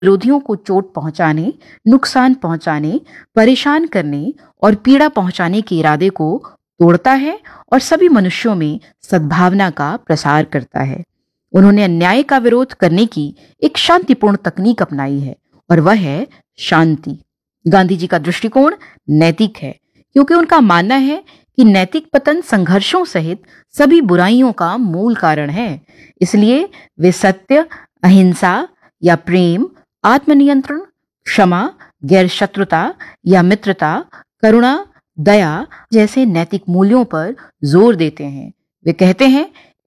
विरोधियों को चोट पहुंचाने, नुकसान पहुंचाने, परेशान करने और पीड़ा पहुंचाने के इरादे को तोड़ता है और सभी मनुष्यों में सद्भावना का प्रसार करता है। उन्होंने अन्याय का विरोध करने की एक शांतिपूर्ण तकनीक अपनाई है और वह है शांति। गांधी जी का दृष्टिकोण नैतिक है, क्योंकि उनका मानना है कि नैतिक पतन संघर्षों सहित सभी बुराइयों का मूल कारण है। इसलिए वे सत्य, अहिंसा या प्रेम, आत्मनियंत्रण, क्षमा, गैर शत्रुता या मित्रता, करुणा, दया जैसे नैतिक मूल्यों पर जोर देते हैं। वे कहते हैं,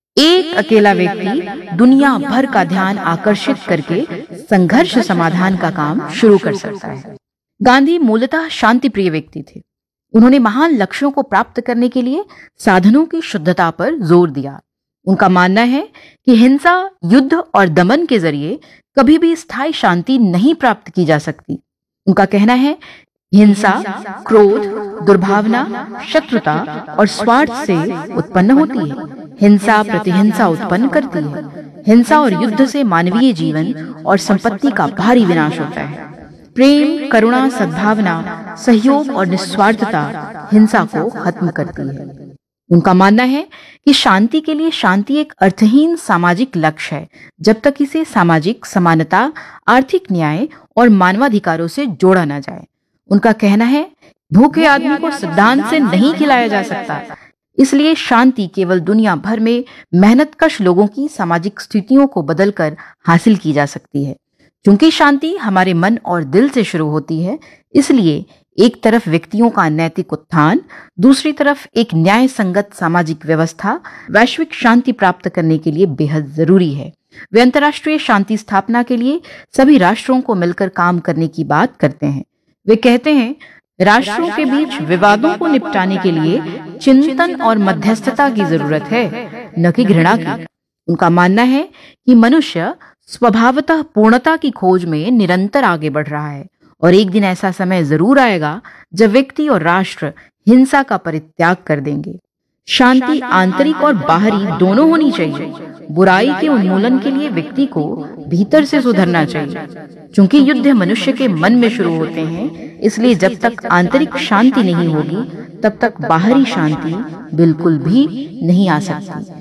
एक अकेला व्यक्ति दुनिया भर का ध्यान आकर्षित करके संघर्ष समाधान का काम शुरू कर सकता है। गांधी मूलतः शांति प्रिय व्यक्ति थे। उन्होंने महान लक्ष्यों को प्राप्त करने के लिए साधनों की शुद्धता पर जोर दिया। उनका मानना है कि हिंसा, युद्ध और दमन के जरिए कभी भी स्थायी शांति नहीं प्राप्त की जा सकती। उनका कहना है, हिंसा क्रोध, दुर्भावना, शत्रुता और स्वार्थ से उत्पन्न होती है। हिंसा प्रतिहिंसा उत्पन्न करती है। हिंसा और युद्ध से मानवीय जीवन और संपत्ति का भारी विनाश होता है। प्रेम, करुणा, सद्भावना, सहयोग और निस्वार्थता हिंसा को खत्म करती है। उनका मानना है कि शांति के लिए शांति एक अर्थहीन सामाजिक लक्ष्य है, जब तक इसे सामाजिक समानता, आर्थिक न्याय और मानवाधिकारों से जोड़ा न जाए। उनका कहना है, भूखे आदमी को सिद्धांत से नहीं खिलाया जा सकता, इसलिए शांति केवल दुनिया भर में मेहनतकश लोगों की सामाजिक स्थितियों को बदलकर हासिल की जा सकती है। क्योंकि शांति हमारे मन और दिल से शुरू होती है, इसलिए एक तरफ व्यक्तियों का नैतिक उत्थान, दूसरी तरफ एक न्याय संगत सामाजिक व्यवस्था वैश्विक शांति प्राप्त करने के लिए बेहद जरूरी है। वे अंतर्राष्ट्रीय शांति स्थापना के लिए सभी राष्ट्रों को मिलकर काम करने की बात करते हैं। वे कहते हैं, राष्ट्रों के बीच विवादों को निपटाने के लिए चिंतन और मध्यस्थता की जरूरत है, न कि घृणा की। उनका मानना है कि मनुष्य स्वभावतः पूर्णता की खोज में निरंतर आगे बढ़ रहा है और एक दिन ऐसा समय जरूर आएगा जब व्यक्ति और राष्ट्र हिंसा का परित्याग कर देंगे। शांति आंतरिक और बाहरी दोनों होनी चाहिए। बुराई के उन्मूलन के लिए व्यक्ति को भीतर से सुधरना चाहिए। क्योंकि युद्ध मनुष्य के मन में शुरू होते हैं, इसलिए जब तक आंतरिक शांति नहीं होगी, तब तक बाहरी शांति बिल्कुल भी नहीं आ सकती।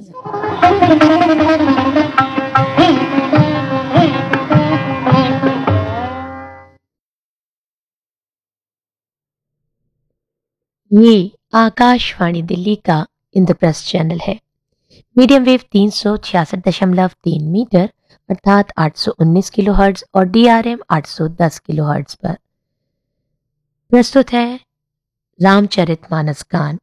ये आकाशवाणी दिल्ली का इंद्रप्रस्थ चैनल है। मीडियम वेव 366.3 मीटर अर्थात 819 किलोहर्ट्ज और DRM 810 किलोहर्ट्ज पर प्रस्तुत है रामचरितमानस गान।